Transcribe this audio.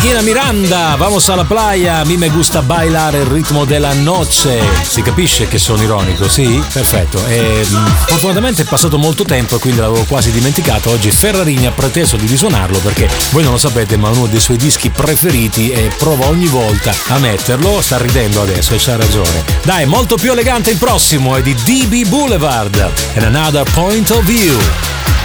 Cristina Miranda, vamos alla playa, a mí me gusta bailar il ritmo della noche. Si capisce che sono ironico, sì? Perfetto. Fortunatamente è passato molto tempo e quindi l'avevo quasi dimenticato. Oggi Ferrarini ha preteso di risuonarlo perché voi non lo sapete, ma è uno dei suoi dischi preferiti e prova ogni volta a metterlo. Sta ridendo adesso e c'ha ragione. Dai, molto più elegante il prossimo, è di DB Boulevard and Another Point of View.